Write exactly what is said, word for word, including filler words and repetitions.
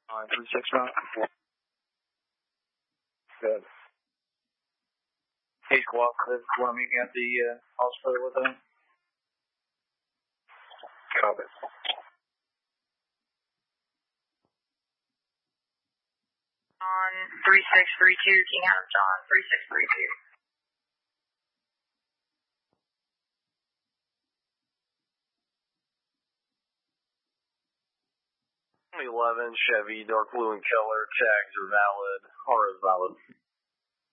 nine three six route. Good. Hey, squad, want to meet me at the uh, hospital with them? Copy. On three six three two, King Adam John, three six three two. eleven Chevy, dark blue and color, tags are valid, R is valid.